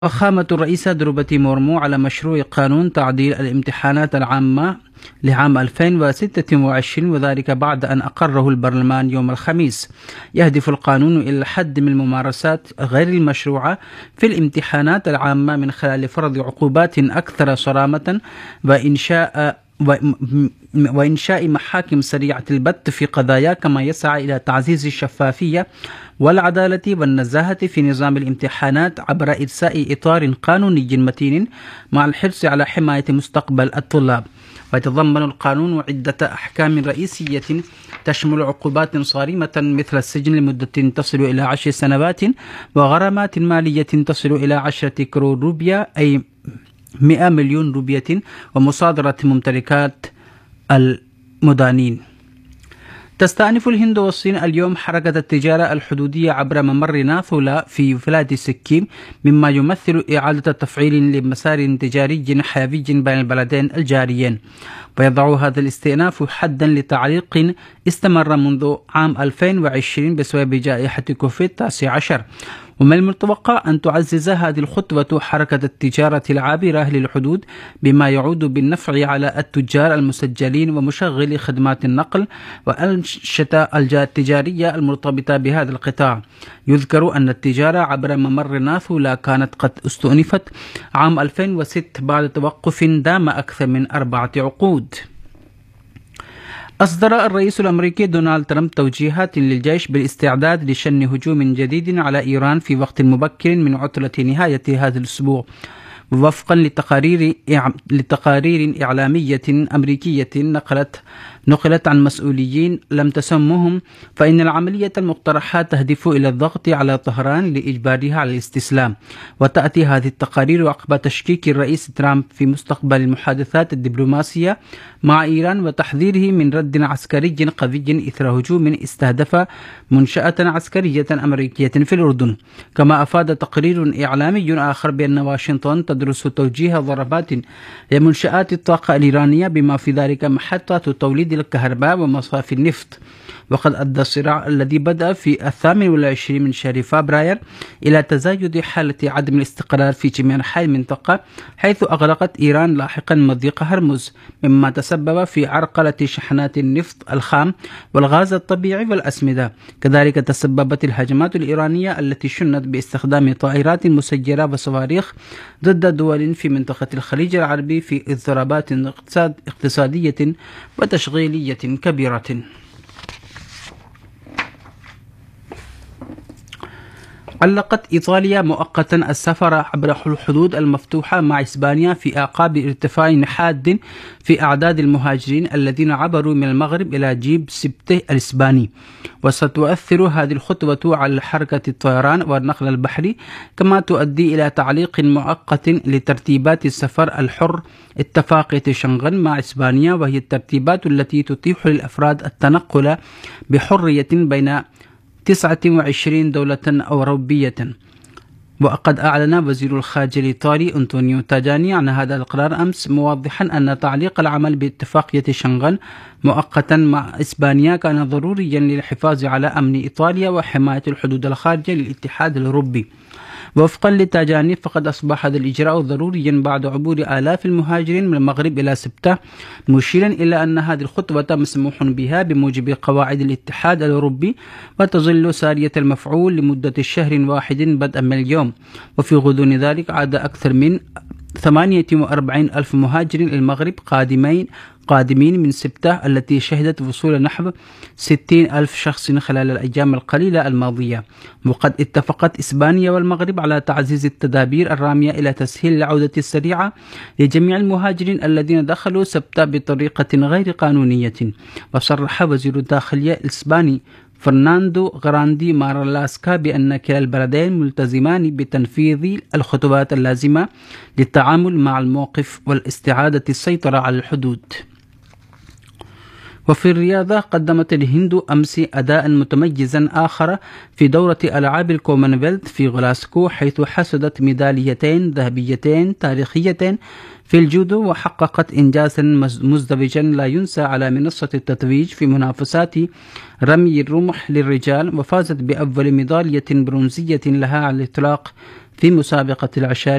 فخامة الرئيسة دروبتي مورمو على مشروع قانون تعديل الامتحانات العامة لعام 2026، وذلك بعد أن أقره البرلمان يوم الخميس. يهدف القانون إلى الحد من الممارسات غير المشروعة في الامتحانات العامة من خلال فرض عقوبات أكثر صرامة وإنشاء محاكم سريعة البت في قضايا، كما يسعى إلى تعزيز الشفافية والعدالة والنزاهة في نظام الامتحانات عبر إرساء إطار قانوني متين مع الحرص على حماية مستقبل الطلاب. ويتضمن القانون عدة أحكام رئيسية تشمل عقوبات صارمة مثل السجن لمدة تصل إلى 10 سنوات، وغرامات مالية تصل إلى 10 كرور روبيا أي 100 مليون روبية، ومصادرة ممتلكات المدانين. تستأنف الهند والصين اليوم حركة التجارة الحدودية عبر ممر ناثولا في ولاية سكيم، مما يمثل إعادة تفعيل لمسار تجاري حيوي بين البلدين الجاريين. ويضع هذا الاستئناف حدا لتعليق استمر منذ عام 2020 بسبب جائحة كوفيد-19. ومن المتوقع أن تعزز هذه الخطوة حركة التجارة العابرة للحدود، بما يعود بالنفع على التجار المسجلين ومشغلي خدمات النقل والأنشطة التجارية المرتبطة بهذا القطاع. يذكر أن التجارة عبر ممر ناثولا كانت قد استؤنفت عام 2006 بعد توقف دام أكثر من 4 عقود. أصدر الرئيس الأمريكي دونالد ترامب توجيهات للجيش بالاستعداد لشن هجوم جديد على إيران في وقت مبكر من عطلة نهاية هذا الأسبوع. وفقا لتقارير إعلامية أمريكية نقلت عن مسؤولين لم تسمهم، فإن العملية المقترحة تهدف إلى الضغط على طهران لإجبارها على الاستسلام. وتأتي هذه التقارير عقب تشكيك الرئيس ترامب في مستقبل المحادثات الدبلوماسية مع إيران، وتحذيره من رد عسكري قوي إثر هجوم استهدف منشأة عسكرية أمريكية في الأردن. كما أفاد تقرير إعلامي آخر بأن واشنطن تدرس توجيه ضربات لمنشآت الطاقة الإيرانية، بما في ذلك محطات توليد الكهرباء ومصافي النفط. وقد أدى الصراع الذي بدأ في 28 من شهر فبراير إلى تزايد حالة عدم الاستقرار في جميع أنحاء المنطقة، حيث أغلقت إيران لاحقا مضيق هرمز، مما تسبب في عرقلة شحنات النفط الخام والغاز الطبيعي والأسمدة. كذلك تسببت الهجمات الإيرانية التي شنت باستخدام طائرات مسيرة وصواريخ ضد دول في منطقة الخليج العربي في اضطرابات اقتصادية وتشغيلية كبيرة. علقت إيطاليا مؤقتا السفر عبر الحدود المفتوحة مع إسبانيا في أعقاب ارتفاع حاد في أعداد المهاجرين الذين عبروا من المغرب إلى جيب سبته الإسباني. وستؤثر هذه الخطوة على حركة الطيران والنقل البحري، كما تؤدي إلى تعليق مؤقت لترتيبات السفر الحر اتفاقية شنغن مع إسبانيا، وهي الترتيبات التي تتيح للأفراد التنقل بحرية بين 29 دولة أوروبية. وقد أعلن وزير الخارجية الإيطالي أنطونيو تاجاني عن هذا القرار أمس، موضحا أن تعليق العمل باتفاقية شنغن مؤقتا مع إسبانيا كان ضروريا للحفاظ على أمن إيطاليا وحماية الحدود الخارجية للاتحاد الأوروبي. وفقا لتاجاني فقد أصبح هذا الإجراء ضروريا بعد عبور آلاف المهاجرين من المغرب إلى سبته، مشيرا إلى أن هذه الخطوة مسموح بها بموجب قواعد الاتحاد الأوروبي، وتظل سارية المفعول لمدة شهر واحد بدءا من اليوم. وفي غضون ذلك عاد أكثر من 48 ألف مهاجر إلى المغرب قادمين من سبته، التي شهدت وصول نحو 60 ألف شخص خلال الأيام القليلة الماضية. وقد اتفقت إسبانيا والمغرب على تعزيز التدابير الرامية إلى تسهيل العودة السريعة لجميع المهاجرين الذين دخلوا سبته بطريقة غير قانونية. وصرح وزير الداخلية الإسباني فرناندو غراندي مارلاسكا بأن كلا البلدين ملتزمان بتنفيذ الخطوات اللازمة للتعامل مع الموقف والاستعادة السيطرة على الحدود. وفي الرياضة قدمت الهند أمس أداء متميزا آخر في دورة ألعاب الكومنولث في غلاسكو، حيث حصدت ميداليتين ذهبيتين تاريخيتين في الجودو، وحققت إنجازا مزدوجا لا ينسى على منصة التتويج في منافسات رمي الرمح للرجال، وفازت بأول ميدالية برونزية لها على الإطلاق في مسابقة العشائر